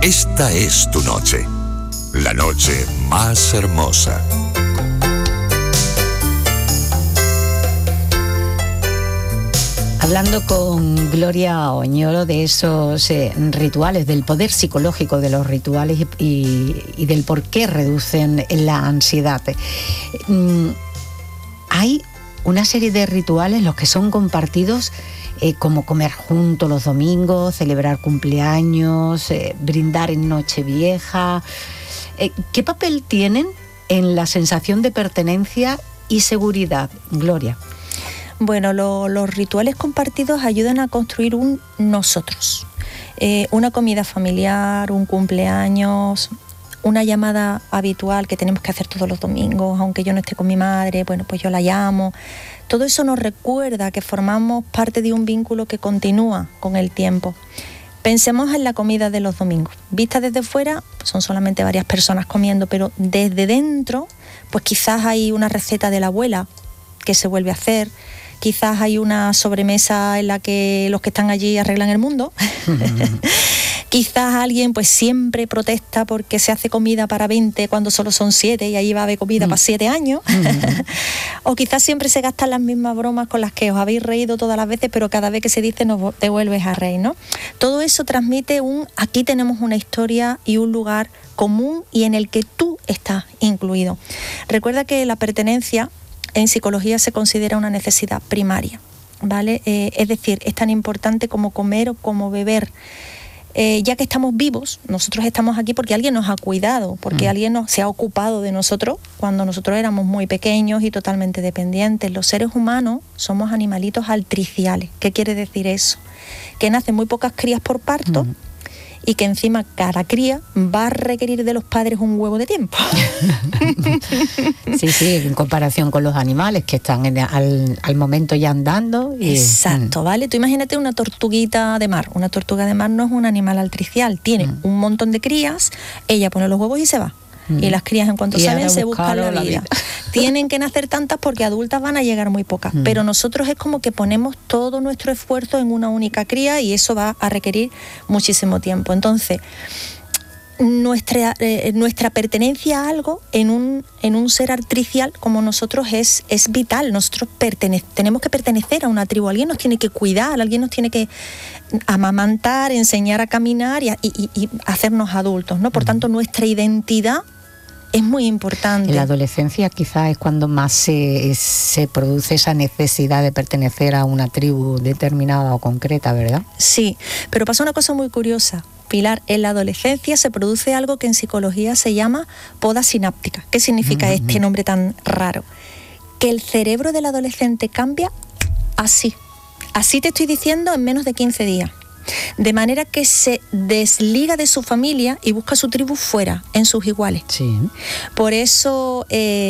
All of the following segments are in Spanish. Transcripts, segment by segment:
Esta es tu noche, la noche más hermosa. Hablando con Gloria Oñoro de esos rituales, del poder psicológico de los rituales y del por qué reducen la ansiedad. Hay una serie de rituales, los que son compartidos, como comer juntos los domingos, celebrar cumpleaños, brindar en Nochevieja. ¿Qué papel tienen en la sensación de pertenencia y seguridad, Gloria? Bueno, los rituales compartidos ayudan a construir un nosotros. Una comida familiar, un cumpleaños, una llamada habitual que tenemos que hacer todos los domingos, aunque yo no esté con mi madre, bueno, pues yo la llamo. Todo eso nos recuerda que formamos parte de un vínculo que continúa con el tiempo. Pensemos en la comida de los domingos. Vista desde fuera, pues son solamente varias personas comiendo, pero desde dentro, pues quizás hay una receta de la abuela que se vuelve a hacer. Quizás hay una sobremesa en la que los que están allí arreglan el mundo. Quizás alguien pues siempre protesta porque se hace comida para 20 cuando solo son 7 y ahí va a haber comida para 7 años. O quizás siempre se gastan las mismas bromas con las que os habéis reído todas las veces, pero cada vez que se dice nos devuelves a reír, ¿no? Todo eso transmite aquí tenemos una historia y un lugar común y en el que tú estás incluido. Recuerda que la pertenencia en psicología se considera una necesidad primaria, ¿vale? Es decir, es tan importante como comer o como beber. Ya que estamos vivos, nosotros estamos aquí porque alguien nos ha cuidado, porque alguien se ha ocupado de nosotros cuando nosotros éramos muy pequeños y totalmente dependientes. Los seres humanos somos animalitos altriciales. ¿Qué quiere decir eso? Que nacen muy pocas crías por parto y que encima cada cría va a requerir de los padres un huevo de tiempo. Sí, en comparación con los animales que están al momento ya andando. Exacto, ¿vale? Tú imagínate una tortuguita de mar. Una tortuga de mar no es un animal altricial, tiene un montón de crías, ella pone los huevos y se va. Y las crías en cuanto salen se buscan la vida. Tienen que nacer tantas porque adultas van a llegar muy pocas, pero nosotros es como que ponemos todo nuestro esfuerzo en una única cría y eso va a requerir muchísimo tiempo. Entonces, nuestra pertenencia a algo en un ser artricial como nosotros es vital. Nosotros tenemos que pertenecer a una tribu, alguien nos tiene que cuidar, alguien nos tiene que amamantar, enseñar a caminar y hacernos adultos, ¿no? Por tanto, nuestra identidad es muy importante. En la adolescencia quizás es cuando más se produce esa necesidad de pertenecer a una tribu determinada o concreta, ¿verdad? Sí, pero pasa una cosa muy curiosa, Pilar. En la adolescencia se produce algo que en psicología se llama poda sináptica. ¿Qué significa este nombre tan raro? Que el cerebro del adolescente cambia así. Así te estoy diciendo, en menos de 15 días. De manera que se desliga de su familia y busca su tribu fuera, en sus iguales. Sí. Por eso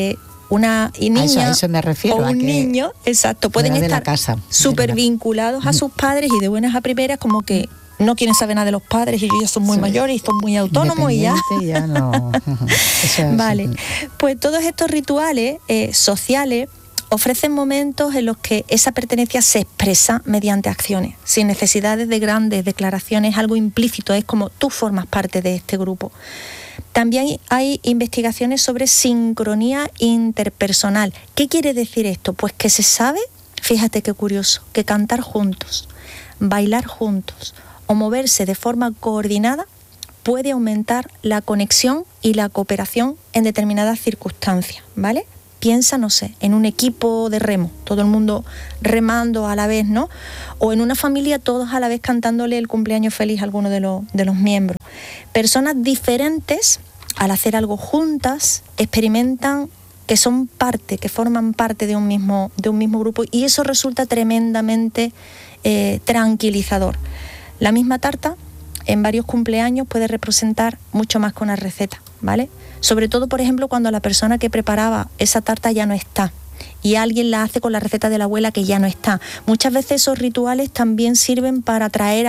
una niña a eso me refiero, o un niño, exacto, pueden estar súper vinculados a sus padres y de buenas a primeras como que no quieren saber nada de los padres y ellos ya son muy mayores y son muy autónomos y ya no. Vale, pues todos estos rituales sociales ofrecen momentos en los que esa pertenencia se expresa mediante acciones, sin necesidades de grandes declaraciones, algo implícito, es como tú formas parte de este grupo. También hay investigaciones sobre sincronía interpersonal. ¿Qué quiere decir esto? Pues que se sabe, fíjate qué curioso, que cantar juntos, bailar juntos o moverse de forma coordinada puede aumentar la conexión y la cooperación en determinadas circunstancias, ¿vale? Piensa, no sé, en un equipo de remo, todo el mundo remando a la vez, ¿no? O en una familia todos a la vez cantándole el cumpleaños feliz a alguno de los miembros. Personas diferentes, al hacer algo juntas, experimentan que son parte, que forman parte de un mismo grupo y eso resulta tremendamente tranquilizador. La misma tarta en varios cumpleaños puede representar mucho más que una receta, ¿vale? Sobre todo, por ejemplo, cuando la persona que preparaba esa tarta ya no está y alguien la hace con la receta de la abuela que ya no está. Muchas veces esos rituales también sirven para traer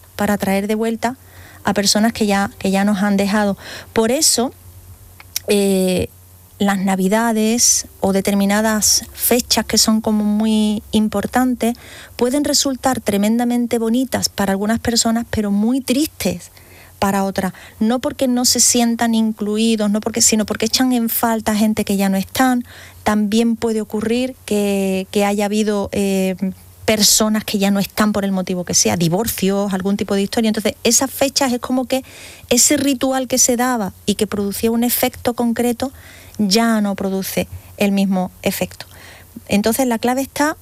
de vuelta a personas que ya nos han dejado. Por eso, las Navidades o determinadas fechas que son como muy importantes pueden resultar tremendamente bonitas para algunas personas, pero muy tristes para otra, no porque no se sientan incluidos, sino porque echan en falta a gente que ya no están. También puede ocurrir que haya habido personas que ya no están por el motivo que sea, divorcios, algún tipo de historia. Entonces, esas fechas es como que ese ritual que se daba y que producía un efecto concreto ya no produce el mismo efecto. Entonces, la clave está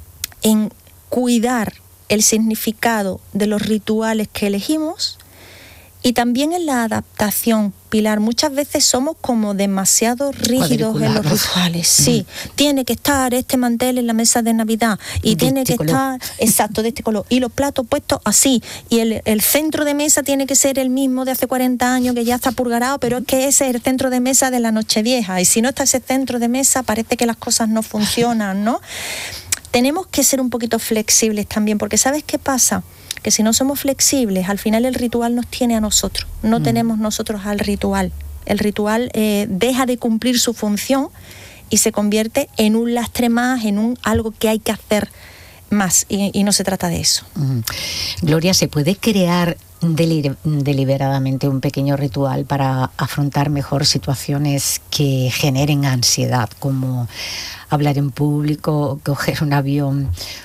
en cuidar el significado de los rituales que elegimos y también en la adaptación, Pilar. Muchas veces somos como demasiado rígidos en los rituales. Sí, tiene que estar este mantel en la mesa de Navidad y tiene que estar, exacto, de este color. Y los platos puestos así. Y el centro de mesa tiene que ser el mismo de hace 40 años, que ya está purgarado, pero es que ese es el centro de mesa de la Nochevieja. Y si no está ese centro de mesa, parece que las cosas no funcionan, ¿no? Tenemos que ser un poquito flexibles también, porque ¿sabes qué pasa? Que si no somos flexibles, al final el ritual nos tiene a nosotros, no tenemos nosotros al ritual. El ritual deja de cumplir su función y se convierte en un lastre más, en algo que hay que hacer más, y no se trata de eso. Gloria, ¿se puede crear deliberadamente un pequeño ritual para afrontar mejor situaciones que generen ansiedad, como hablar en público, coger un avión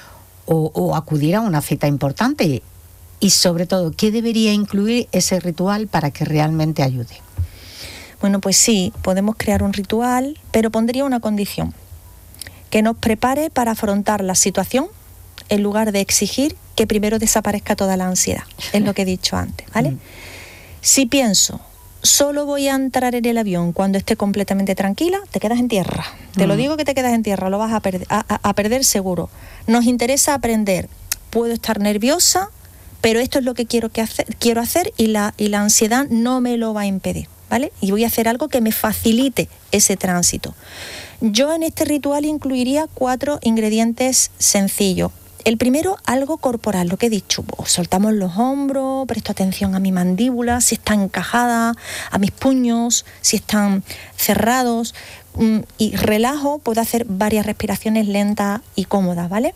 o acudir a una cita importante? Y sobre todo, ¿qué debería incluir ese ritual para que realmente ayude? Bueno, pues sí, podemos crear un ritual, pero pondría una condición: que nos prepare para afrontar la situación en lugar de exigir que primero desaparezca toda la ansiedad. Es lo que he dicho antes, ¿vale? Si pienso, solo voy a entrar en el avión cuando esté completamente tranquila, te quedas en tierra. Te lo digo que te quedas en tierra, lo vas a perder seguro. Nos interesa aprender. Puedo estar nerviosa, pero esto es lo que quiero hacer y la ansiedad no me lo va a impedir, ¿vale? Y voy a hacer algo que me facilite ese tránsito. Yo en este ritual incluiría 4 ingredientes sencillos. El primero, algo corporal, lo que he dicho. Soltamos los hombros, presto atención a mi mandíbula, si está encajada, a mis puños, si están cerrados, y relajo. Puedo hacer varias respiraciones lentas y cómodas, ¿vale?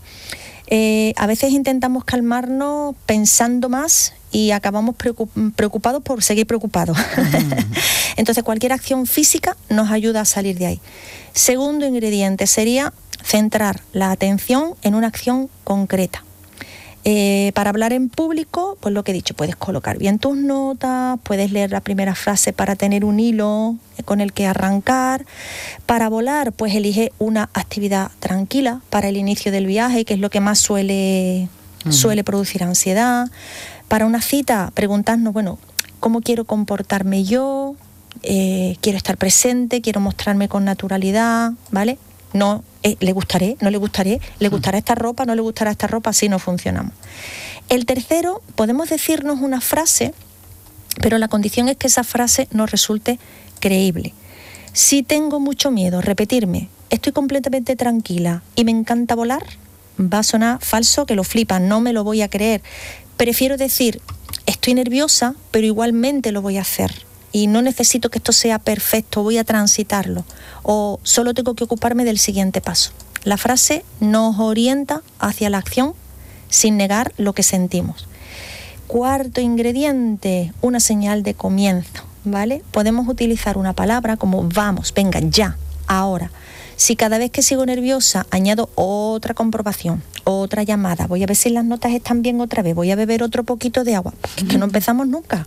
A veces intentamos calmarnos pensando más y acabamos preocupados por seguir preocupados. Entonces, cualquier acción física nos ayuda a salir de ahí. Segundo ingrediente sería centrar la atención en una acción concreta. Para hablar en público, pues lo que he dicho, puedes colocar bien tus notas, puedes leer la primera frase para tener un hilo con el que arrancar. Para volar, pues elige una actividad tranquila para el inicio del viaje, que es lo que más suele producir ansiedad. Para una cita, preguntarnos, bueno, ¿cómo quiero comportarme yo? Quiero estar presente, quiero mostrarme con naturalidad, ¿vale? No, ¿le gustaré? ¿No le gustaré? ¿Le gustará esta ropa? ¿No le gustará esta ropa? Así no funcionamos. El tercero, podemos decirnos una frase, pero la condición es que esa frase nos resulte creíble. Si tengo mucho miedo, repetirme, estoy completamente tranquila y me encanta volar, va a sonar falso, que lo flipan, no me lo voy a creer. Prefiero decir, estoy nerviosa, pero igualmente lo voy a hacer. Y no necesito que esto sea perfecto, voy a transitarlo. O solo tengo que ocuparme del siguiente paso. La frase nos orienta hacia la acción sin negar lo que sentimos. Cuarto ingrediente, una señal de comienzo, ¿vale? Podemos utilizar una palabra como vamos, venga, ya, ahora. Si cada vez que sigo nerviosa añado otra comprobación, otra llamada, voy a ver si las notas están bien otra vez, voy a beber otro poquito de agua, es que no empezamos nunca,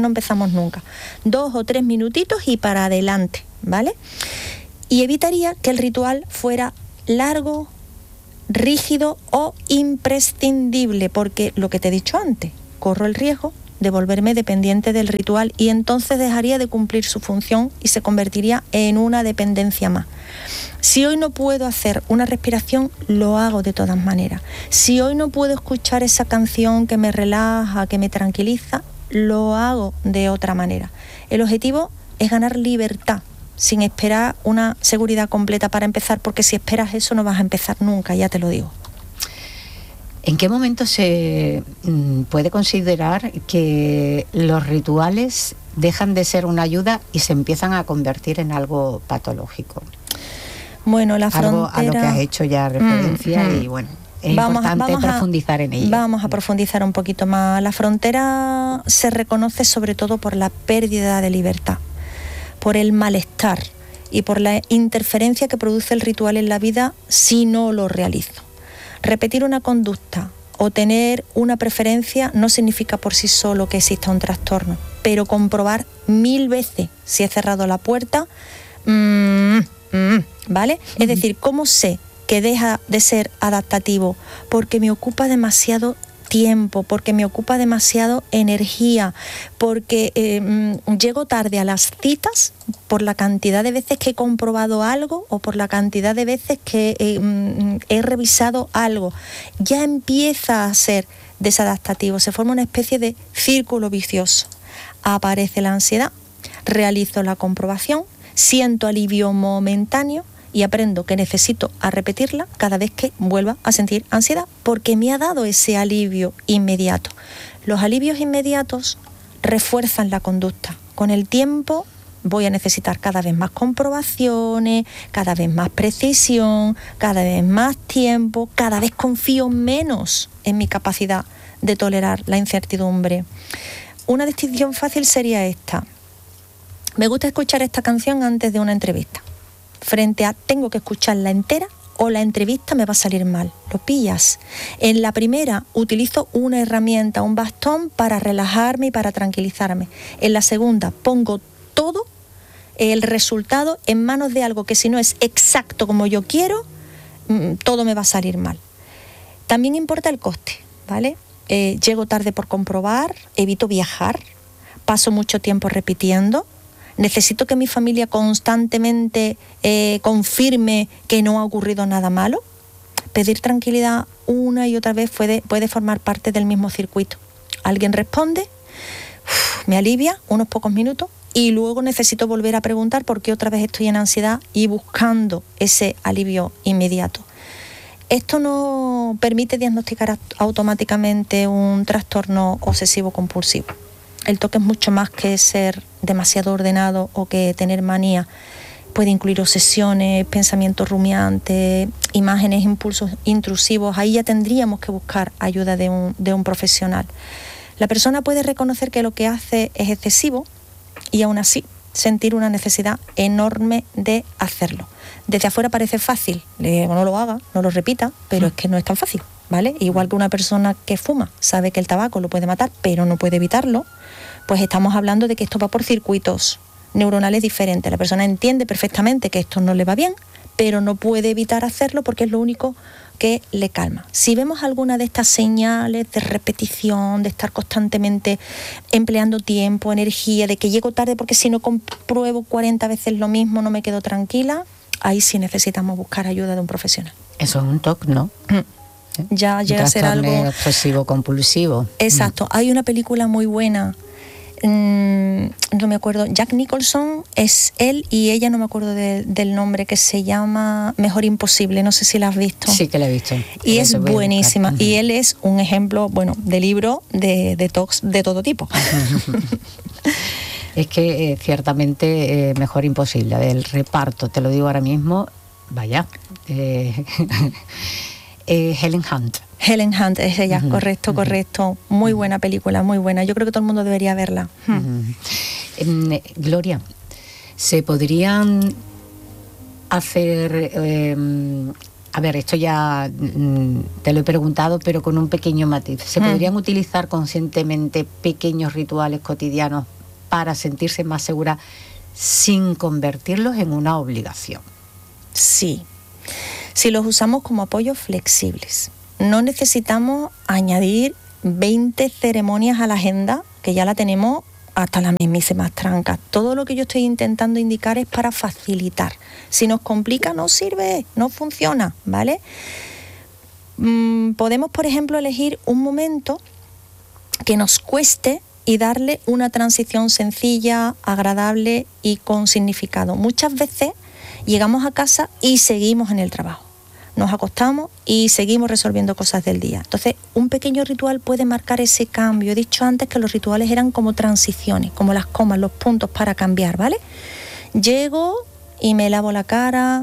2 o 3 minutitos y para adelante, ¿vale? Y evitaría que el ritual fuera largo, rígido o imprescindible, porque lo que te he dicho antes, corro el riesgo de volverme dependiente del ritual y entonces dejaría de cumplir su función y se convertiría en una dependencia más. Si hoy no puedo hacer una respiración, lo hago de todas maneras. Si hoy no puedo escuchar esa canción que me relaja, que me tranquiliza, lo hago de otra manera. El objetivo es ganar libertad, sin esperar una seguridad completa para empezar, porque si esperas eso no vas a empezar nunca, ya te lo digo. ¿En qué momento se puede considerar que los rituales dejan de ser una ayuda y se empiezan a convertir en algo patológico? Bueno, la frontera... Algo a lo que has hecho ya referencia y bueno, es importante profundizar en ello. Vamos a profundizar un poquito más. La frontera se reconoce sobre todo por la pérdida de libertad, por el malestar y por la interferencia que produce el ritual en la vida si no lo realizo. Repetir una conducta o tener una preferencia no significa por sí solo que exista un trastorno, pero comprobar 1000 veces si he cerrado la puerta, ¿vale? Es decir, ¿cómo sé que deja de ser adaptativo? Porque me ocupa demasiado tiempo, porque me ocupa demasiado energía, porque llego tarde a las citas por la cantidad de veces que he comprobado algo o por la cantidad de veces que he revisado algo. Ya empieza a ser desadaptativo, se forma una especie de círculo vicioso. Aparece la ansiedad, realizo la comprobación, siento alivio momentáneo y aprendo que necesito a repetirla cada vez que vuelva a sentir ansiedad, porque me ha dado ese alivio inmediato. Los alivios inmediatos refuerzan la conducta. Con el tiempo voy a necesitar cada vez más comprobaciones, cada vez más precisión, cada vez más tiempo, cada vez confío menos en mi capacidad de tolerar la incertidumbre. Una distinción fácil sería esta. Me gusta escuchar esta canción antes de una entrevista. Frente a tengo que escucharla entera o la entrevista me va a salir mal. ¿Lo pillas? En la primera utilizo una herramienta, un bastón para relajarme y para tranquilizarme. En la segunda pongo todo el resultado en manos de algo que si no es exacto como yo quiero, todo me va a salir mal. También importa el coste, ¿vale? Llego tarde por comprobar, evito viajar, paso mucho tiempo repitiendo. ¿Necesito que mi familia constantemente confirme que no ha ocurrido nada malo? Pedir tranquilidad una y otra vez puede formar parte del mismo circuito. Alguien responde, me alivia unos pocos minutos y luego necesito volver a preguntar por qué otra vez estoy en ansiedad y buscando ese alivio inmediato. Esto no permite diagnosticar automáticamente un trastorno obsesivo-compulsivo. El toque es mucho más que ser demasiado ordenado o que tener manía. Puede incluir obsesiones, pensamientos rumiantes, imágenes, impulsos intrusivos. Ahí ya tendríamos que buscar ayuda de un profesional. La persona puede reconocer que lo que hace es excesivo y aún así sentir una necesidad enorme de hacerlo. Desde afuera parece fácil, no lo haga, no lo repita, pero es que no es tan fácil, ¿vale? Igual que una persona que fuma sabe que el tabaco lo puede matar, pero no puede evitarlo, pues estamos hablando de que esto va por circuitos neuronales diferentes. La persona entiende perfectamente que esto no le va bien, pero no puede evitar hacerlo porque es lo único que le calma. Si vemos alguna de estas señales de repetición, de estar constantemente empleando tiempo, energía, de que llego tarde porque si no compruebo 40 veces lo mismo no me quedo tranquila, ahí sí necesitamos buscar ayuda de un profesional. Eso es un TOC, ¿no? Ya llega a ser algo obsesivo compulsivo. Exacto. Hay una película muy buena, no me acuerdo, Jack Nicholson es él y ella, no me acuerdo del nombre, que se llama Mejor Imposible, no sé si la has visto. Sí que la he visto. Y es buenísima. Y él es un ejemplo, bueno, de libro de TOCs de todo tipo. Es que ciertamente Mejor Imposible, el reparto, te lo digo ahora mismo, vaya, Helen Hunt. Helen Hunt es ella, correcto. Muy buena película, muy buena. Yo creo que todo el mundo debería verla. Gloria, ¿se podrían hacer... a ver, esto ya te lo he preguntado, pero con un pequeño matiz. ¿Se podrían utilizar conscientemente pequeños rituales cotidianos para sentirse más segura sin convertirlos en una obligación? Sí. Si los usamos como apoyos flexibles. No necesitamos añadir 20 ceremonias a la agenda, que ya la tenemos hasta las mismísimas trancas. Todo lo que yo estoy intentando indicar es para facilitar. Si nos complica, no sirve, no funciona, ¿vale? Podemos, por ejemplo, elegir un momento que nos cueste y darle una transición sencilla, agradable y con significado. Muchas veces llegamos a casa y seguimos en el trabajo. Nos acostamos y seguimos resolviendo cosas del día. Entonces, un pequeño ritual puede marcar ese cambio. He dicho antes que los rituales eran como transiciones, como las comas, los puntos para cambiar, ¿vale? Llego y me lavo la cara,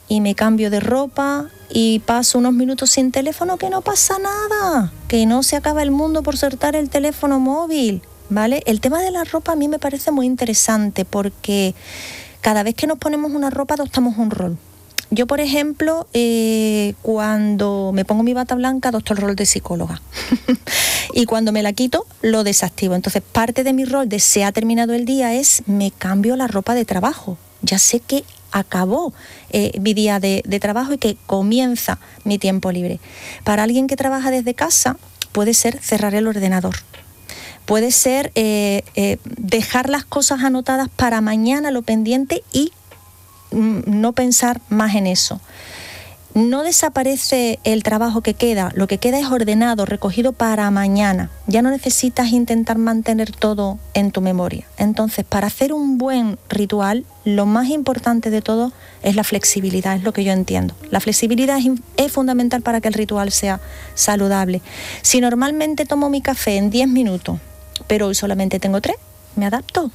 y me cambio de ropa y paso unos minutos sin teléfono, que no pasa nada, que no se acaba el mundo por soltar el teléfono móvil, ¿vale? El tema de la ropa a mí me parece muy interesante porque cada vez que nos ponemos una ropa adoptamos un rol. Yo, por ejemplo, cuando me pongo mi bata blanca adopto el rol de psicóloga y cuando me la quito lo desactivo. Entonces parte de mi rol de se ha terminado el día es me cambio la ropa de trabajo. Ya sé que acabó mi día de trabajo y que comienza mi tiempo libre. Para alguien que trabaja desde casa puede ser cerrar el ordenador. Puede ser dejar las cosas anotadas para mañana, lo pendiente, y no pensar más en eso. No desaparece el trabajo que queda, lo que queda es ordenado, recogido para mañana. Ya no necesitas intentar mantener todo en tu memoria. Entonces, para hacer un buen ritual, lo más importante de todo es la flexibilidad, es lo que yo entiendo. La flexibilidad es fundamental para que el ritual sea saludable. Si normalmente tomo mi café en 10 minutos, pero hoy solamente tengo 3, me adapto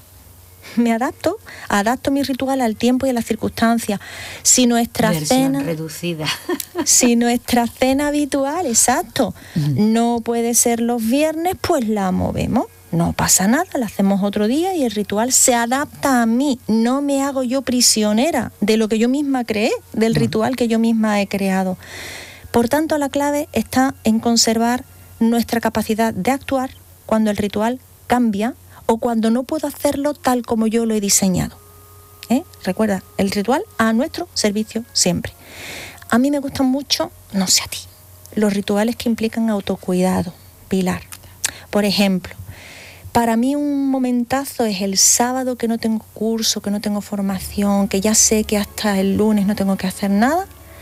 mi ritual al tiempo y a las circunstancias. Si nuestra cena reducida. Si nuestra cena habitual, exacto, no puede ser los viernes, pues la movemos. No pasa nada, la hacemos otro día y el ritual se adapta a mí. No me hago yo prisionera de lo que yo misma creé, del ritual que yo misma he creado. Por tanto, la clave está en conservar nuestra capacidad de actuar cuando el ritual cambia o cuando no puedo hacerlo tal como yo lo he diseñado. Recuerda, el ritual a nuestro servicio siempre. A mí me gustan mucho, no sé a ti, los rituales que implican autocuidado, Pilar. Por ejemplo, para mí un momentazo es el sábado que no tengo curso, que no tengo formación, que ya sé que hasta el lunes no tengo que hacer nada,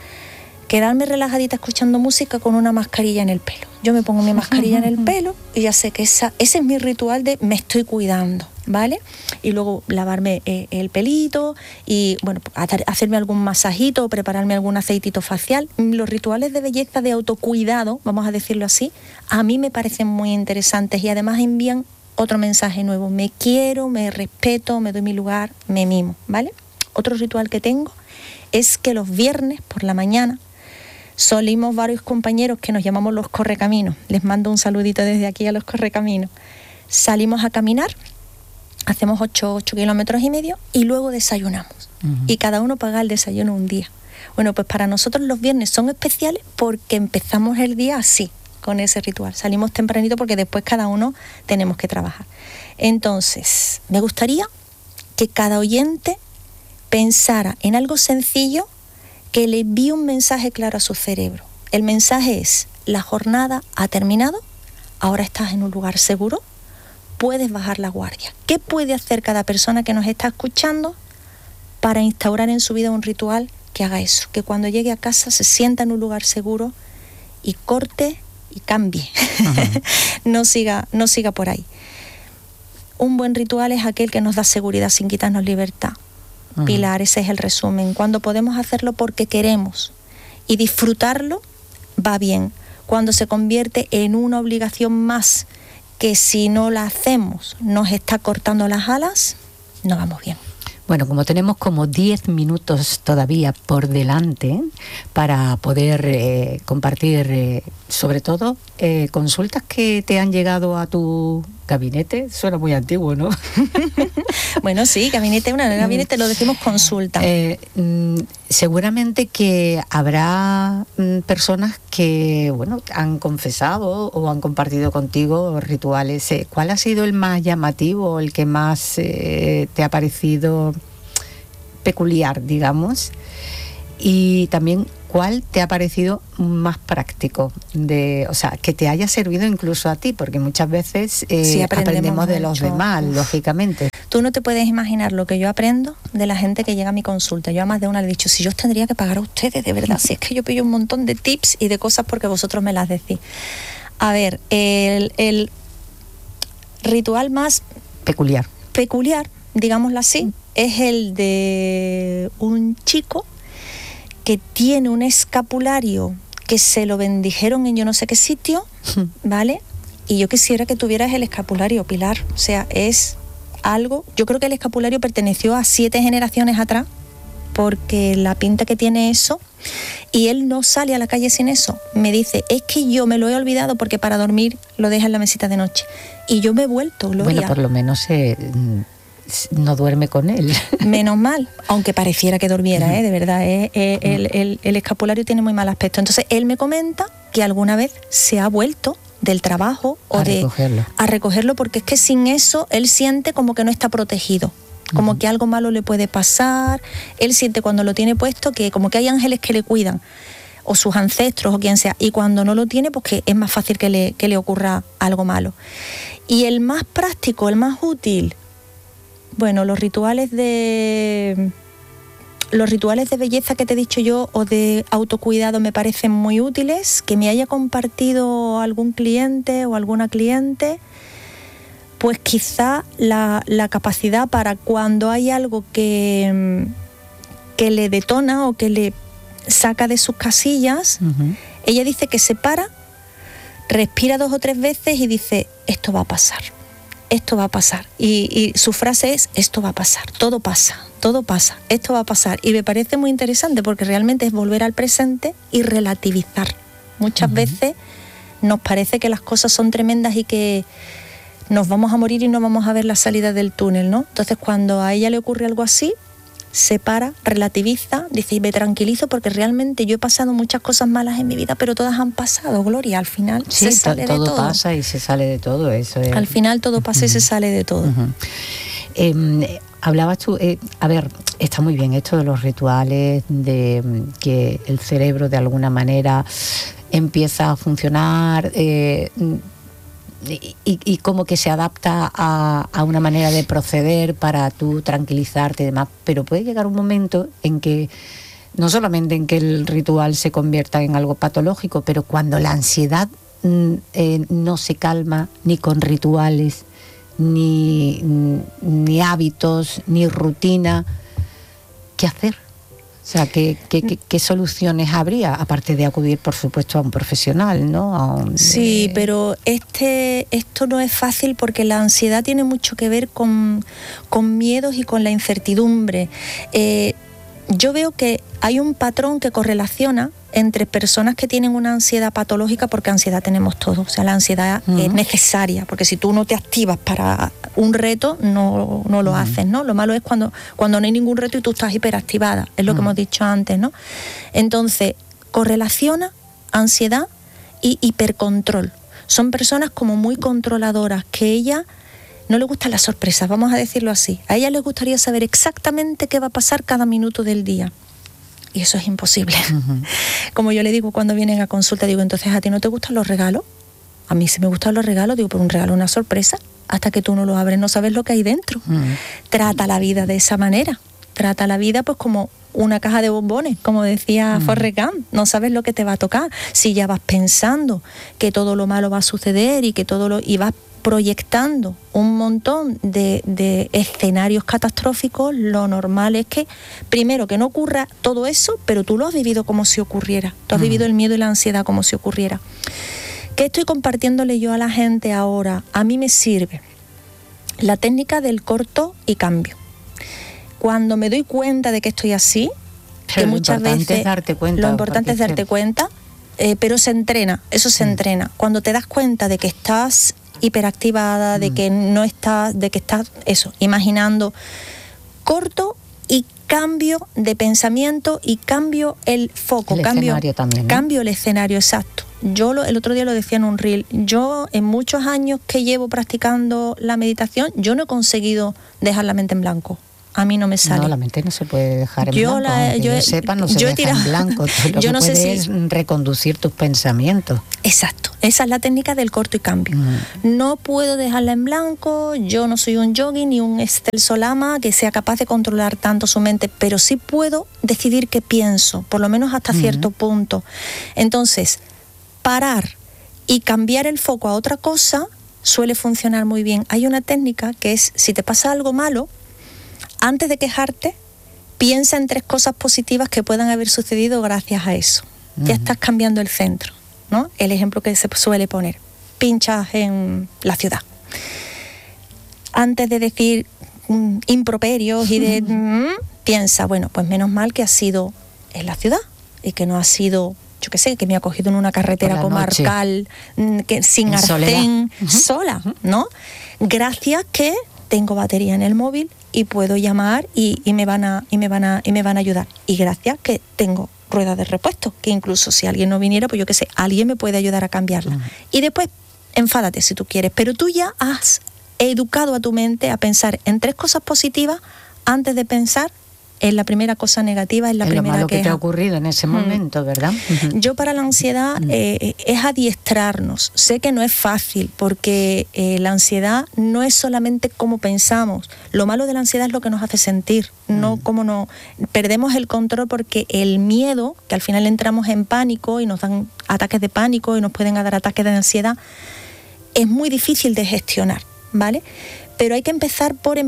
quedarme relajadita escuchando música con una mascarilla en el pelo. Yo me pongo mi mascarilla en el pelo y ya sé que ese es mi ritual de me estoy cuidando, ¿vale? Y luego lavarme el pelito y, bueno, hacerme algún masajito o prepararme algún aceitito facial. Los rituales de belleza, de autocuidado, vamos a decirlo así, a mí me parecen muy interesantes y además envían otro mensaje nuevo. Me quiero, me respeto, me doy mi lugar, me mimo, ¿vale? Otro ritual que tengo es que los viernes por la mañana solimos varios compañeros que nos llamamos los correcaminos. Les mando un saludito desde aquí a los correcaminos. Salimos a caminar, hacemos 8 kilómetros y medio y luego desayunamos. Y cada uno paga el desayuno un día. Bueno, pues para nosotros los viernes son especiales porque empezamos el día así, con ese ritual. Salimos tempranito porque después cada uno tenemos que trabajar. Entonces, me gustaría que cada oyente pensara en algo sencillo que le envíe un mensaje claro a su cerebro. El mensaje es: la jornada ha terminado, ahora estás en un lugar seguro, puedes bajar la guardia. ¿Qué puede hacer cada persona que nos está escuchando para instaurar en su vida un ritual que haga eso? Que cuando llegue a casa se sienta en un lugar seguro y corte y cambie. No siga por ahí. Un buen ritual es aquel que nos da seguridad sin quitarnos libertad. Pilar, ese es el resumen. Cuando podemos hacerlo porque queremos y disfrutarlo, va bien. Cuando se convierte en una obligación más, que si no la hacemos nos está cortando las alas, no vamos bien. Bueno, como tenemos como 10 minutos todavía por delante para poder compartir, sobre todo, consultas que te han llegado a tu gabinete. Suena muy antiguo, ¿no? Bueno, sí, gabinete, gabinete lo decimos consulta. Seguramente que habrá personas que, bueno, han confesado o han compartido contigo rituales. ¿Cuál ha sido el más llamativo, el que más te ha parecido peculiar, digamos? Y también, ¿cuál te ha parecido más práctico? O sea, que te haya servido incluso a ti, porque muchas veces sí, aprendemos de los demás, lógicamente. Tú no te puedes imaginar lo que yo aprendo de la gente que llega a mi consulta. Yo a más de una le he dicho, si yo os tendría que pagar a ustedes, de verdad, si es que yo pillo un montón de tips y de cosas porque vosotros me las decís. A ver, el ritual más peculiar, digámoslo así, es el de un chico que tiene un escapulario que se lo bendijeron en yo no sé qué sitio, ¿vale? Y yo quisiera que tuvieras el escapulario, Pilar. O sea, es algo... Yo creo que el escapulario perteneció a 7 generaciones atrás, porque la pinta que tiene eso, y él no sale a la calle sin eso. Me dice, es que yo me lo he olvidado porque para dormir lo deja en la mesita de noche. Y yo me he vuelto, Gloria. Bueno, por lo menos no duerme con él. Menos mal, aunque pareciera que durmiera, de verdad, el escapulario tiene muy mal aspecto. Entonces él me comenta que alguna vez se ha vuelto del trabajo a recogerlo, porque es que sin eso él siente como que no está protegido, como que algo malo le puede pasar. Él siente cuando lo tiene puesto que como que hay ángeles que le cuidan, o sus ancestros o quien sea, y cuando no lo tiene, pues que es más fácil que le ocurra algo malo. Y el más práctico, el más útil, bueno, los rituales de belleza que te he dicho yo, o de autocuidado, me parecen muy útiles. Que me haya compartido algún cliente o alguna cliente, pues quizá la capacidad para cuando hay algo que le detona o que le saca de sus casillas, ella dice que se para, respira 2 o 3 veces y dice, esto va a pasar. Esto va a pasar. Y su frase es, esto va a pasar, todo pasa, esto va a pasar. Y me parece muy interesante porque realmente es volver al presente y relativizar. Muchas veces nos parece que las cosas son tremendas y que nos vamos a morir y no vamos a ver la salida del túnel, ¿no? Entonces, cuando a ella le ocurre algo así, se para, relativiza, dice, y me tranquilizo porque realmente yo he pasado muchas cosas malas en mi vida, pero todas han pasado, Gloria, al final sí, se sale de todo. Todo pasa y se sale de todo eso. Al final todo pasa y se sale de todo. Hablabas tú, a ver, está muy bien esto de los rituales, de que el cerebro de alguna manera empieza a funcionar, y como que se adapta a una manera de proceder para tú tranquilizarte y demás, pero puede llegar un momento en que no solamente en que el ritual se convierta en algo patológico, pero cuando la ansiedad no se calma ni con rituales, ni hábitos, ni rutina, ¿qué hacer? O sea, ¿qué soluciones habría? Aparte de acudir, por supuesto, a un profesional, ¿no? Sí, pero esto no es fácil porque la ansiedad tiene mucho que ver con miedos y con la incertidumbre. Yo veo que hay un patrón que correlaciona entre personas que tienen una ansiedad patológica, porque ansiedad tenemos todos, o sea, la ansiedad es necesaria, porque si tú no te activas para un reto, no lo haces, ¿no? Lo malo es cuando no hay ningún reto y tú estás hiperactivada, es lo que hemos dicho antes, ¿no? Entonces, correlaciona ansiedad y hipercontrol. Son personas como muy controladoras, que ella no le gustan las sorpresas, vamos a decirlo así. A ella le gustaría saber exactamente qué va a pasar cada minuto del día. Y eso es imposible. Como yo le digo cuando vienen a consulta, digo, entonces, ¿a ti no te gustan los regalos? A mí sí me gustan los regalos, digo, pero un regalo es una sorpresa. Hasta que tú no lo abres no sabes lo que hay dentro. Trata la vida de esa manera. Trata la vida pues como una caja de bombones, como decía Forrest Gump. No sabes lo que te va a tocar. Si ya vas pensando que todo lo malo va a suceder y vas proyectando un montón de escenarios catastróficos, lo normal es que, primero, que no ocurra todo eso, pero tú lo has vivido como si ocurriera. Tú has vivido el miedo y la ansiedad como si ocurriera. ¿Qué estoy compartiéndole yo a la gente ahora? A mí me sirve la técnica del corto y cambio. Cuando me doy cuenta de que estoy así, pero que muchas veces lo importante es darte cuenta, pero se entrena, eso se entrena. Cuando te das cuenta de que estás hiperactivada, de que no estás, de que estás eso, imaginando, corto y cambio de pensamiento y cambio el foco, cambio el escenario, exacto. Yo el otro día lo decía en un reel, yo en muchos años que llevo practicando la meditación, yo no he conseguido dejar la mente en blanco. A mí no me sale. No, la mente no se puede dejar en blanco. Yo sepa, no se deja en blanco. Tú lo que puedes es reconducir tus pensamientos. Exacto. Esa es la técnica del corto y cambio. No puedo dejarla en blanco. Yo no soy un yogi ni un excelso lama que sea capaz de controlar tanto su mente, pero sí puedo decidir qué pienso, por lo menos hasta cierto punto. Entonces, parar y cambiar el foco a otra cosa suele funcionar muy bien. Hay una técnica que es, si te pasa algo malo, antes de quejarte, piensa en 3 cosas positivas que puedan haber sucedido gracias a eso. Ya estás cambiando el centro, ¿no? El ejemplo que se suele poner. Pinchas en la ciudad. Antes de decir improperios y de... piensa, bueno, pues menos mal que ha sido en la ciudad y que no ha sido, yo qué sé, que me ha cogido en una carretera comarcal que sin arcén, sola, ¿no? Gracias que tengo batería en el móvil y puedo llamar y me van a ayudar. Y gracias que tengo ruedas de repuesto, que incluso si alguien no viniera, pues yo qué sé, alguien me puede ayudar a cambiarla. Y después, enfádate si tú quieres, pero tú ya has educado a tu mente a pensar en 3 cosas positivas antes de pensar en la primera cosa negativa, en la primera lo malo queja. que te ha ocurrido en ese momento, ¿verdad? Yo para la ansiedad es adiestrarnos. Sé que no es fácil porque la ansiedad no es solamente cómo pensamos. Lo malo de la ansiedad es lo que nos hace sentir, no cómo no perdemos el control, porque el miedo, que al final entramos en pánico y nos dan ataques de pánico y nos pueden dar ataques de ansiedad, es muy difícil de gestionar, ¿vale? Pero hay que empezar por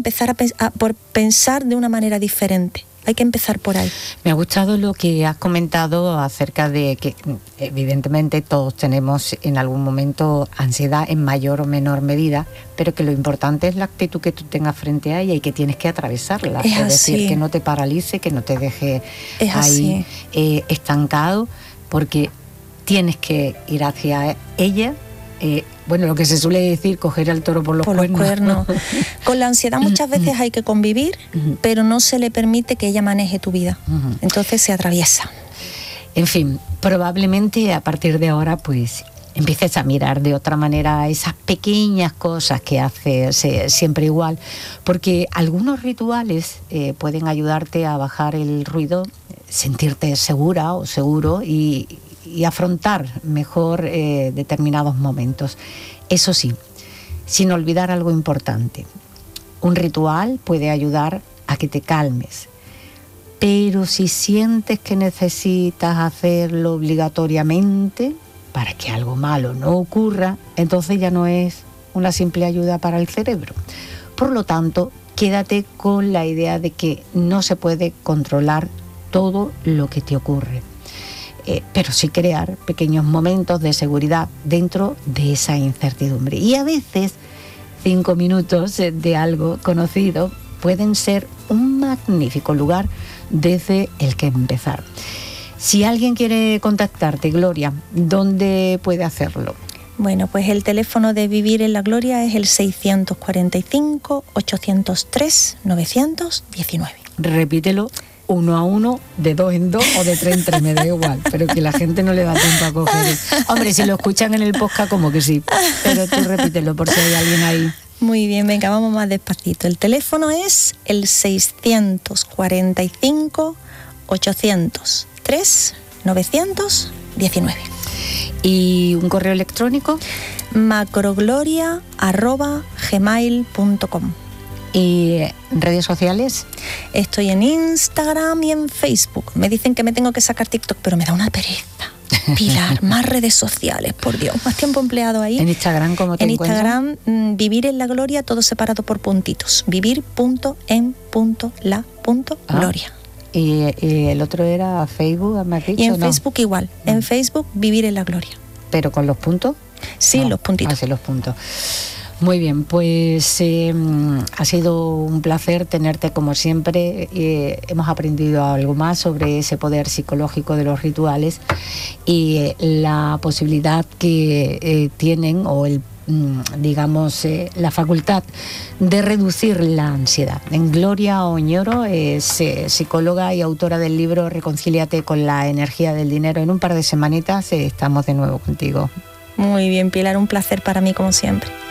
pensar de una manera diferente. Hay que empezar por ahí. Me ha gustado lo que has comentado acerca de que evidentemente todos tenemos en algún momento ansiedad en mayor o menor medida, pero que lo importante es la actitud que tú tengas frente a ella y que tienes que atravesarla. Es decir, que no te paralice, que no te deje ahí estancado, porque tienes que ir hacia ella. Bueno, lo que se suele decir, coger al toro por los cuernos. Con la ansiedad muchas veces hay que convivir, pero no se le permite que ella maneje tu vida. Entonces se atraviesa. En fin, probablemente a partir de ahora pues empieces a mirar de otra manera esas pequeñas cosas que haces siempre igual, porque algunos rituales pueden ayudarte a bajar el ruido, sentirte segura o seguro y afrontar mejor determinados momentos. Eso sí, sin olvidar algo importante. Un ritual puede ayudar a que te calmes, pero si sientes que necesitas hacerlo obligatoriamente para que algo malo no ocurra, entonces ya no es una simple ayuda para el cerebro. Por lo tanto, quédate con la idea de que no se puede controlar todo lo que te ocurre. Pero sí crear pequeños momentos de seguridad dentro de esa incertidumbre. Y a veces 5 minutos de algo conocido pueden ser un magnífico lugar desde el que empezar. Si alguien quiere contactarte, Gloria, ¿dónde puede hacerlo? Bueno, pues el teléfono de Vivir en la Gloria es el 645-803-919. Repítelo. 1 a 1, de 2 en 2 o de 3 en 3, me da igual, pero que la gente no le da tiempo a coger. Hombre, si lo escuchan en el podcast como que sí, pero tú repítelo por si hay alguien ahí. Muy bien, venga, vamos más despacito. El teléfono es el 645-803-919. ¿Y un correo electrónico? macrogloria@gmail.com. ¿Y redes sociales? Estoy en Instagram y en Facebook. Me dicen que me tengo que sacar TikTok, pero me da una pereza. Pilar, más redes sociales, por Dios, más tiempo empleado ahí. ¿En Instagram cómo te encuentras? En Instagram, Vivir en la Gloria, todo separado por puntitos. vivir.en.la.gloria. ¿Y el otro era Facebook, me has dicho? Y en Facebook igual. En Facebook, Vivir en la Gloria. ¿Pero con los puntos? Sí, no, los puntitos. Sí, los puntos. Muy bien, pues ha sido un placer tenerte como siempre. Hemos aprendido algo más sobre ese poder psicológico de los rituales y la posibilidad que tienen o la facultad de reducir la ansiedad. Gloria Oñoro es psicóloga y autora del libro Reconcíliate con la energía del dinero. En un par de semanitas estamos de nuevo contigo. Muy bien, Pilar, un placer para mí como siempre.